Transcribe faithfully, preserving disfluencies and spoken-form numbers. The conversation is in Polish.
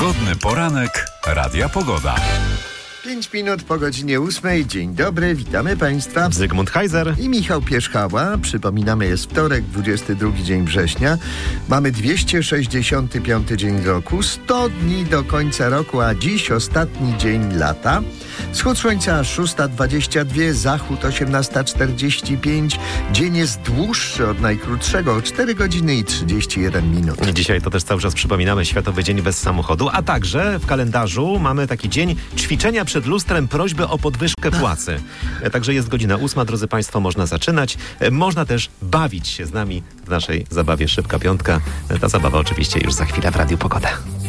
Pogodny poranek Radia Pogoda. Pięć minut po godzinie ósmej. Dzień dobry, witamy Państwa. Zygmunt Heiser I Michał Pierzchała. Przypominamy, jest wtorek, dwudziesty drugi dzień września. Mamy dwieście sześćdziesiąty piąty dzień roku, sto dni do końca roku, a dziś ostatni dzień lata. Wschód słońca szósta dwadzieścia dwa, zachód osiemnasta czterdzieści pięć. Dzień jest dłuższy od najkrótszego o cztery godziny i trzydzieści jeden minut. Dzisiaj to też cały czas przypominamy Światowy Dzień Bez Samochodu, a także w kalendarzu mamy taki dzień ćwiczenia przed lustrem, prośby o podwyżkę płacy. Także jest godzina ósma, drodzy Państwo, można zaczynać. Można też bawić się z nami w naszej zabawie Szybka Piątka. Ta zabawa oczywiście już za chwilę w Radiu Pogoda.